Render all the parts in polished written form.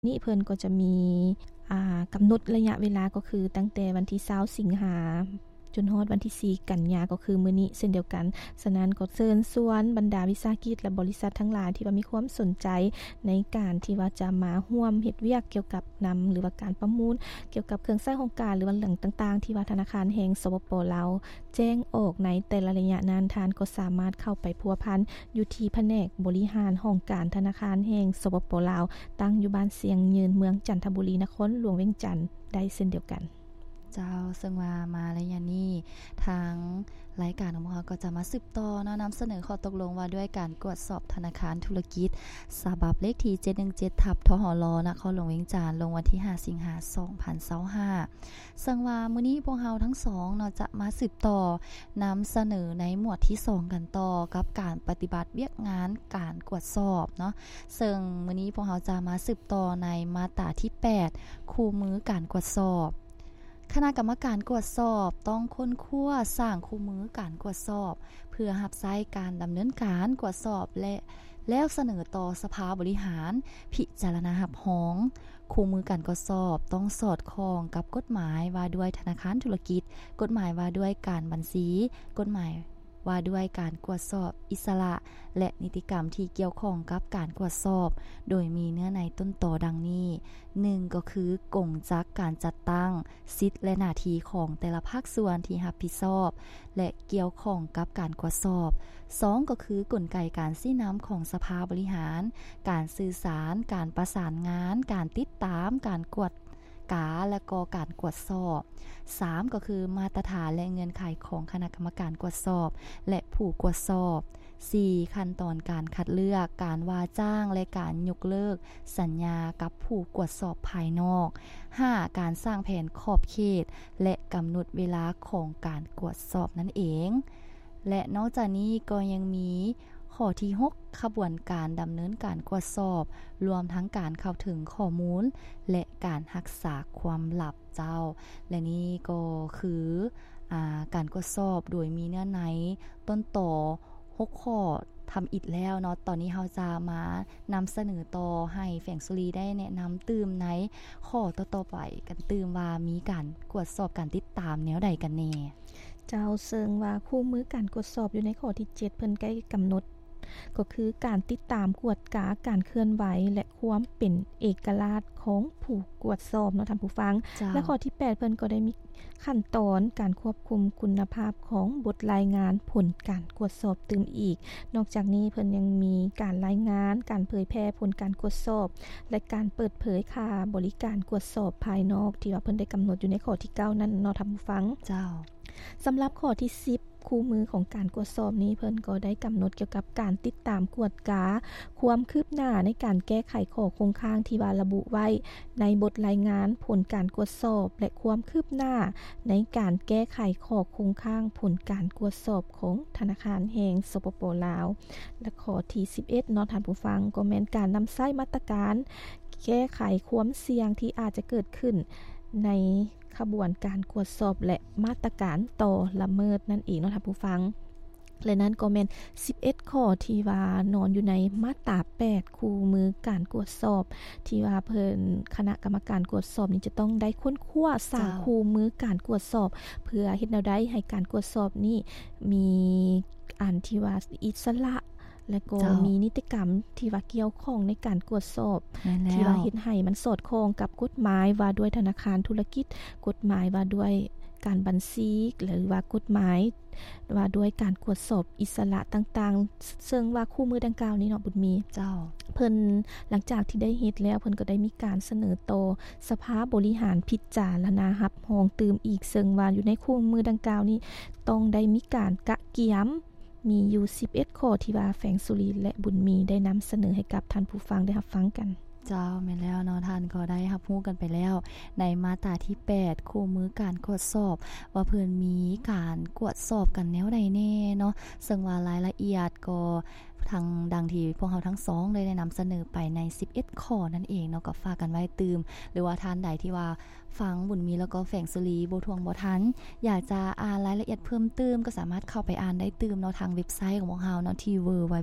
นี่เพิ่นก็จะมีกำหนดระยะเวลาก็คือตั้งแต่วันที่20สิงหาจนฮอดวันที่4กันยาก็คือมื้อนี้เช่นเดียวกันฉะนั้นก็เชิญชวนบรรดาวิสาหกิจและบริษัททั้งหลายที่ว่ามีความสนใจในการที่ว่าจะมาร่วมเฮ็ดเวียกเกี่ยวกับนำหรือว่าการประมูลเกี่ยวกับเครื่องใช้ของการหรือว่าเรื่องต่างๆที่ว่าธนาคารแห่งสปป.ลาวแจ้งออกในแต่ละระยะนั้นท่านก็สามารถเข้าไปพัวพันอยู่ที่แผนกบริหารห้องการธนาคารแห่งสปป.ลาวตั้งอยู่บ้านเสียงยืนเมืองจันทบุรีนครหลวงเวียงจันทน์ได้เช่นเดียวกันเจ้าซึ่งว่ามาระยะนี้ทางรายการของเราก็จะมาสืบต่อเนาะนำเสนอข้อตกลงว่าด้วยการตรวจสอบธนาคารธุรกิจฉบับเลขที่717ทับทหลนครหลวงเวียงจันทน์ลงวันที่5สิงหาคม2025ซึ่งว่ามื้อนี้พวกเราทั้งสองเนาะจะมาสืบต่อนำเสนอในหมวดที่2กันต่อกับการปฏิบัติเวียกงานการตรวจสอบเนาะซึ่งมื้อนี้พวกเราจะมาสืบต่อในมาตราที่8คู่มือการตรวจสอบคณะกรรมการตรวจสอบต้องค้นคว้าสร้างคู่มือการตรวจสอบเพื่อรับใช้การดำเนินการตรวจสอบแล้วเสนอต่อสภาบริหารพิจารณารับรองคู่มือการตรวจสอบต้องสอดคล้องกับกฎหมายว่าด้วยธนาคารธุรกิจกฎหมายว่าด้วยการบัญชีกฎหมายว่าด้วยการตรวจสอบอิสระและนิติกรรมที่เกี่ยวข้องกับการตรวจสอบโดยมีเนื้อในต้นตอดังนี้1ก็คือกงจักการจัดตั้งสิทธิและหน้าที่ของแต่ละภาคส่วนที่รับผิดชอบและเกี่ยวข้องกับการตรวจสอบ2ก็คือกลไกการชี้นำของสภาบริหารการสื่อสารการประสานงานการติดตามการกวดกาและก็การตรวจสอบ3ก็คือมาตรฐานและเงื่อนไขของคณะกรรมการตรวจสอบและผู้ตรวจสอบ4ขั้นตอนการคัดเลือกการว่าจ้างและการยกเลิกสัญญากับผู้ตรวจสอบภายนอก5การสร้างแผนขอบเขตและกำหนดเวลาของการตรวจสอบนั่นเองและนอกจากนี้ก็ยังมีข้อที่6ขบวนการดำเนินการตรวจสอบรวมทั้งการเข้าถึงข้อมูลและการรักษาความลับเจ้าและนี่ก็คือการตรวจสอบโดยมีเนื้อในต้นต่อ6ข้อทำอิดแล้วเนาะตอนนี้เราจะมานำเสนอต่อให้แฝงสุรีได้แนะนำตื่มในข้อต่อๆไปกันตื่มว่ามีการตรวจสอบการติดตามแนวใดกันแน่เจ้าเซิงว่าคู่มือการตรวจสอบอยู่ในข้อที่7เพิ่นใกล้กำหนดก็คือการติดตามกวดกาการเคลื่อนไหวและความเป็นเอกลักษณ์ของผู้ตรวจสอบเนาะท่านผู้ฟังและข้อที่8เพิ่นก็ได้มีขั้นตอนการควบคุมคุณภาพของบทรายงานผลการตรวจสอบตื่มอีกนอกจากนี้เพิ่นยังมีการรายงานการเผยแพร่ผลการตรวจสอบและการเปิดเผยค่าบริการตรวจสอบภายนอกที่ว่าเพิ่นได้กำหนดอยู่ในข้อที่9นั้นเนาะท่านผู้ฟังเจ้าสำหรับข้อที่10คู่มือของการตรวจสอบนี้เพิ่นก็ได้กำหนดเกี่ยวกับการติดตามกวดกาความคืบหน้าในการแก้ไขข้อคงค้างที่ว่าระบุไว้ในบทรายงานผลการตรวจสอบและความคืบหน้าในการแก้ไขข้อคงค้างผลการตรวจสอบของธนาคารแห่งสปป.ลาวและข้อที่11เนาะท่านผู้ฟังก็แม่นการนำใช้มาตรการแก้ไขความเสี่ยงที่อาจจะเกิดขึ้นในขบวนการตรวจสอบและมาตรการต่อละเมิดนั่นเองเนาะท่านผู้ฟังและนั้นก็แม่น11ข้อที่ว่านอนอยู่ในมาตรา8คู่มือการตรวจสอบที่ว่าเพิ่นคณะกรรมการตรวจสอบนี้จะต้องได้ค้นคว้าสร้างคู่มือการตรวจสอบเพื่อเฮ็ดแนวใดให้การตรวจสอบนี้มีอันที่ว่าอิสระและก็มีนิติกรรมที่ว่าเกี่ยวข้องในการตรวจสอบที่ว่าเฮ็ดให้มันสอดคล้องกับกฎหมายว่าด้วยธนาคารธุรกิจกฎหมายว่าด้วยการบัญชีหรือว่ากฎหมายว่าด้วยการตรวจสอบอิสระต่างๆซึ่งว่าคู่มือดังกล่าวนี้เนาะบุญมีเจ้าเพิ่นหลังจากที่ได้เฮ็ดแล้วเพิ่นก็ได้มีการเสนอต่อสภาบริหารพิจารณารับรองตื่มอีกซึ่งว่าอยู่ในคู่มือดังกล่าวนี้ต้องได้มีการกะเกียมมีอยู่11ข้อที่ว่าแฝงสุรีและบุญมีได้นำเสนอให้กับท่านผู้ฟังได้รับฟังกันเจ้าแม่นแล้วเนาะท่านก็ได้รับรู้กันไปแล้วในมาตราที่8คู่มือการตรวจสอบว่าเพิ่นมีการตรวจสอบกันแนวใดแน่เนาะซึ่งว่ารายละเอียดก็ทางดังที่พวกเราทั้ง2ได้นำเสนอไปใน11ข้อนั่นเองเนาะก็ฝากกันไว้ตื่มหรือว่าท่านใดที่ว่าฟังบุญมีแล้วก็แฝงสุรีบ่ทวงบ่ทันอยากจะอ่านรายละเอียดเพิ่มเติมก็สามารถเข้าไปอ่านได้ตื่มเนาะทางเว็บไซต์ของพวกเราเนาะที่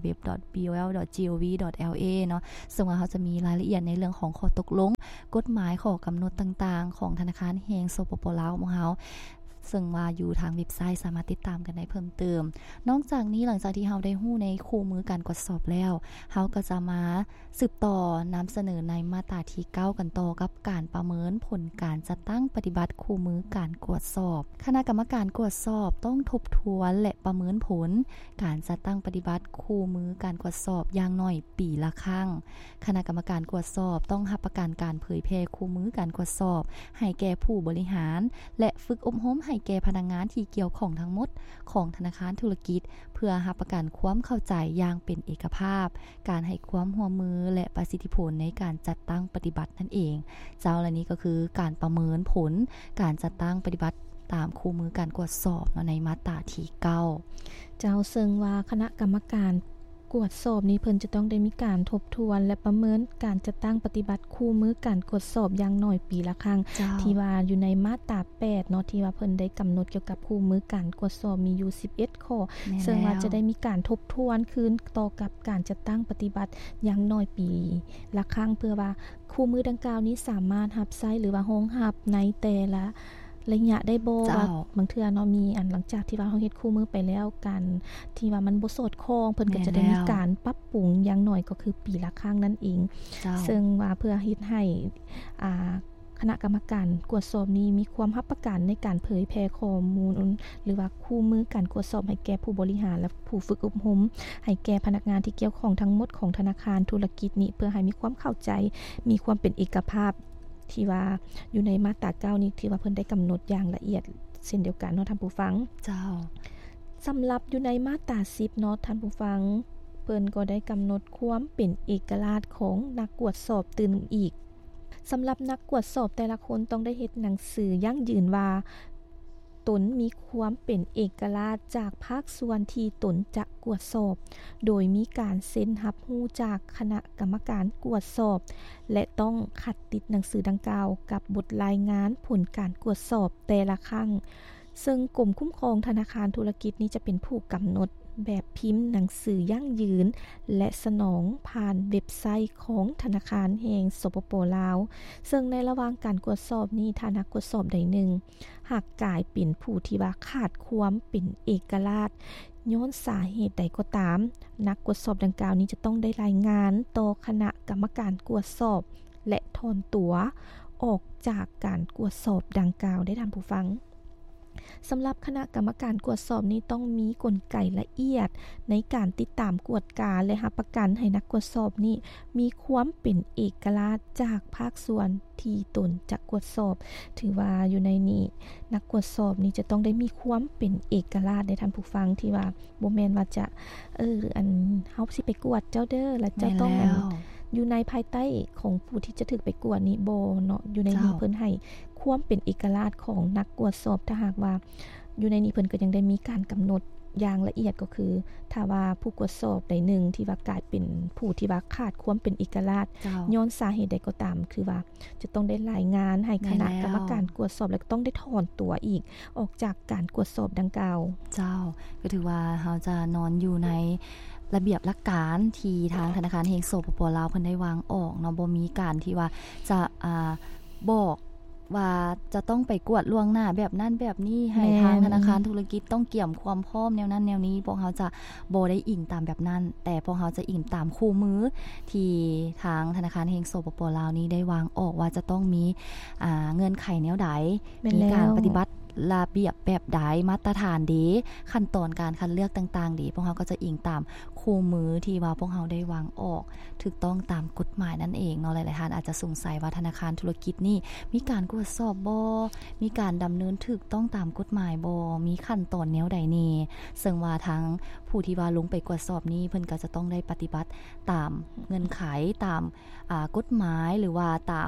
www.bol.gov.la เนาะซึ่งว่าเขาจะมีรายละเอียดในเรื่องของข้อตกลงกฎหมายข้อกำหนดต่างๆของธนาคารแห่งสปป.ลาวของเราซึ่งว่าอยู่ทางเว็บไซต์สามารถติดตามกันได้เพิ่มเติมนอกจากนี้หลังจากที่เฮาได้ฮู้ในคู่มือการกดสอบแล้วเฮาก็จะมาสืบต่อนำเสนอในมาตราที่9กันต่อกับการประเมินผลการจัดตั้งปฏิบัติคู่มือการกวดสอบคณะกรรมการกวดสอบต้องทบทวนและประเมินผลการจัดตั้งปฏิบัติคู่มือการกวดสอบอย่างน้อยปีละครั้งคณะกรรมการกวดสอบต้องรับประกันการเผยแพร่คู่มือการกวดสอบให้แก่ผู้บริหารและฝึกอบรมให้แก่พนักงานที่เกี่ยวข้องทั้งหมดของธนาคารธุรกิจเพื่อรับประกันความเข้าใจอย่างเป็นเอกภาพการให้ความร่วมมือและประสิทธิผลในการจัดตั้งปฏิบัตินั่นเองเจ้าและนี้ก็คือการประเมินผลการจัดตั้งปฏิบัติตามคู่มือการกวดสอบในมาตราที่9 เจ้าซึ่งว่าคณะกรรมการกวดสอบนี้เพิ่นจะต้องได้มีการทบทวนและประเมินการจัดตั้งปฏิบัติคู่มือการกวดสอบอย่างน้อยปีละครั้งที่ว่าอยู่ในมาตรา8เนาะที่ว่าเพิ่นได้กำหนดเกี่ยวกับคู่มือการกวดสอบมีอยู่11ข้อซึ่งว่าจะได้มีการทบทวนคืนต่อกับการจัดตั้งปฏิบัติอย่างน้อยปีละครั้งเพื่อว่าคู่มือดังกล่าวนี้สามารถรับใช้หรือว่ารองรับในแต่ละระยะได้บ่ว่าบางเทื่อเนาะมีอันหลังจากที่ว่าเฮาเฮ็ดคู่มือไปแล้วกันที่ว่ามันบ่สอดคล้องเพิ่นก็จะได้มีการปรับปรุงอย่างน้อยก็คือปีละครั้งนั่นเองซึ่งว่าเพื่อเฮ็ดให้คณะกรรมการกวดสอบนี้มีความรับประกันในการเผยแพร่ข้อมูลหรือว่าคู่มือการกวดสอบให้แก่ผู้บริหารและผู้ฝึกอบรมให้แก่พนักงานที่เกี่ยวข้องทั้งหมดของธนาคารธุรกิจนี้เพื่อให้มีความเข้าใจมีความเป็นเอกภาพที่ว่าอยู่ในมาตรา9นี้ที่ว่าเพิ่นได้กำหนดอย่างละเอียดเช่นเดียวกันเนาะท่านผู้ฟังเจ้าสำหรับอยู่ในมาตรา10เนาะท่านผู้ฟังเพิ่นก็ได้กำหนดความเป็นเอกราชของนักกวดสอบตื่นอีกสำหรับนักกวดสอบแต่ละคนต้องได้เฮ็ดหนังสือยั่งยืนว่าตนมีความเป็นเอกราชจากภาคส่วนที่ตนจะกวดสอบโดยมีการเซ็นรับรู้จากคณะกรรมการกวดสอบและต้องขัดติดหนังสือดังกล่าวกับบทรายงานผลการกวดสอบแต่ละครั้งซึ่งกรมคุ้มครองธนาคารธุรกิจนี้จะเป็นผู้กำหนดแบบพิมพ์หนังสือยั่งยืนและสนองผ่านเว็บไซต์ของธนาคารแห่งสปป.ลาวซึ่งในระหว่างการกวดสอบนี้ถ้านักกวดสอบใดหนึ่งหากกลายเป็นผู้ที่ว่าขาดความเป็นเอกราชย้อนสาเหตุใดก็ตามนักกวดสอบดังกล่าวนี้จะต้องได้รายงานต่อคณะกรรมการกวดสอบและถอนตัวออกจากการกวดสอบดังกล่าวได้ท่านผู้ฟังสำหรับคณะกรรมการกวดสอบนี้ต้องมีกลไกละเอียดในการติดตามกวดการและรับประกันให้นักกวดสอบนี้มีความเป็นเอกราชจากภาคส่วนที่ตนจะกวดสอบถือว่าอยู่ในนี้นักกวดสอบนี้จะต้องได้มีความเป็นเอกราชในท่านผู้ฟังที่ว่าบ่แม่นว่าจะอันเฮาสิไปกวดเจ้าเด้อแล้วเจ้าต้องอยู่ในภายใต้ของผู้ที่จะถึกไปกวดนี้บ่เนาะอยู่ในนี้เพิ่นให้ความเป็นเอกราชของนักกวดสอบถ้าหากว่าอยู่ในนี้เพิ่นก็ยังได้มีการกำหนดอย่างละเอียดก็คือถ้าว่าผู้กวดสอบใดหนึ่งที่ว่ากลายเป็นผู้ที่ว่าขาดความเป็นเอกราชย้อนสาเหตุใดก็ตามคือว่าจะต้องได้รายงานให้คณะกรรมการกวดสอบแล้วก็ต้องได้ถอนตัวอีกออกจากการกวดสอบดังกล่าวเจ้าก็ถือว่าเฮาจะนอนอยู่ในระเบียบหลักการที่ทางธนาคารแห่งสปป.ลาวเพิ่นได้วางออกเนาะบ่มีการที่ว่าจะบอกว่าจะต้องไปกวดล่วงหน้าแบบนั้นแบบนี้ให้ทางธนาคารธุรกิจต้องเกี่ยมความพร้อมแนวนั้นแนวนี้พวกเขาจะบ่ได้อิงตามแบบนั้นแต่พวกเขาจะอิงตามคู่มือที่ทางธนาคารแห่งสปป.ลาวนี้ได้วางออกว่าจะต้องมีเงื่อนไขแนวใดมีการปฏิบัติระเบียบแบบใดมาตรฐานดีขั้นตอนการคัดเลือกต่างๆดีพวกเขาก็จะอิงตามคู่มือที่ว่าพวกเขาได้วางออกถูกต้องตามกฎหมายนั่นเองเนาะหลายๆท่านอาจจะสงสัยว่าธนาคารธุรกิจนี่มีการตรวจสอบบ่มีการดำเนินถูกต้องตามกฎหมายบ่มีขั้นตอนแนวใดนี่ซึ่งว่าทั้งผู้ที่ว่าลงไปตรวจสอบนี้เพิ่นก็จะต้องได้ปฏิบัติตามเงื่อนไขตามกฎหมายหรือว่าตาม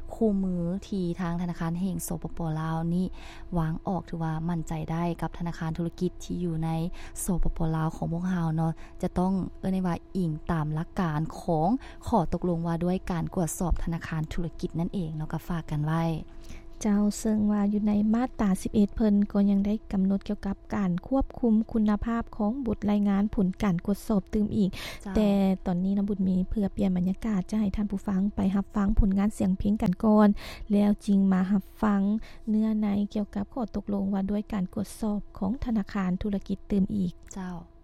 คู่มือที่ทางธนาคารแห่งสปป.ลาวนี่วางออกถือว่ามั่นใจได้กับธนาคารธุรกิจที่อยู่ในสปป.ลาวของพวกเราเนาะจะต้องได้ว่าอิงตามหลักการของข้อตกลงว่าด้วยการตรวจสอบธนาคารธุรกิจนั่นเองเนาะก็ฝากกันไว้เจ้าซึ่งว่าอยู่ในมาตรา11เพิ่นก็ยังได้กำหนดเกี่ยวกับการควบคุมคุณภาพของบทรายงานผลการตรวจสอบตื่มอีกแต่ตอนนี้นะบุญมีเพื่อเปลี่ยนบรรยากาศจะให้ท่านผู้ฟังไปรับฟังผลงานเสียงเพลงกันก่อนแล้วจริงมารับฟังเนื้อในเกี่ยวกับข้อตกลงว่าด้วยการตรวจสอบของธนาคารธุรกิจตื่มอีกเจ้า